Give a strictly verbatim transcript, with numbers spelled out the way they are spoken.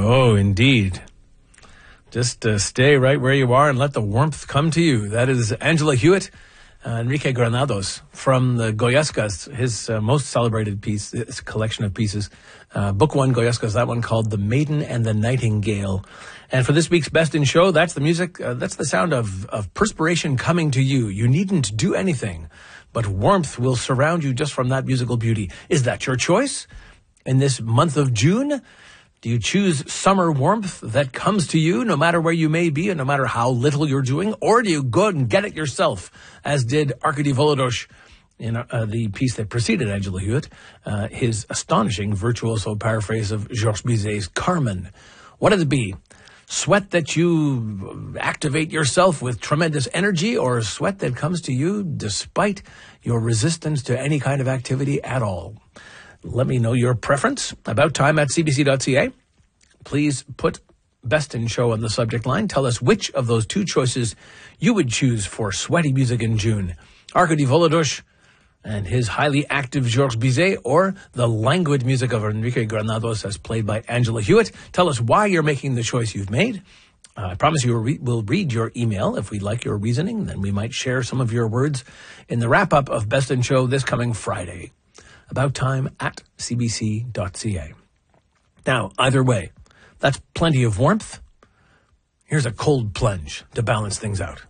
Oh, indeed. Just uh, stay right where you are and let the warmth come to you. That is Angela Hewitt, uh, Enrique Granados from the Goyescas, his uh, most celebrated piece, his collection of pieces. Uh, book one, Goyescas, that one called The Maiden and the Nightingale. And for this week's Best in Show, that's the music, uh, that's the sound of, of perspiration coming to you. You needn't do anything, but warmth will surround you just from that musical beauty. Is that your choice? In this month of June, do you choose summer warmth that comes to you no matter where you may be and no matter how little you're doing? Or do you go and get it yourself, as did Arkady Volodos in uh, the piece that preceded Angela Hewitt, uh, his astonishing virtuoso paraphrase of Georges Bizet's Carmen? What did it be? Sweat that you activate yourself with tremendous energy, or sweat that comes to you despite your resistance to any kind of activity at all? Let me know your preference. About time at c b c dot c a. Please put Best in Show on the subject line. Tell us which of those two choices you would choose for sweaty music in June. Arkady Volodos and his highly active Georges Bizet, or the languid music of Enrique Granados as played by Angela Hewitt. Tell us why you're making the choice you've made. Uh, I promise you we'll, we'll read your email if we like your reasoning. Then we might share some of your words in the wrap-up of Best in Show this coming Friday. About time at c b c dot c a. Now, either way, that's plenty of warmth. Here's a cold plunge to balance things out.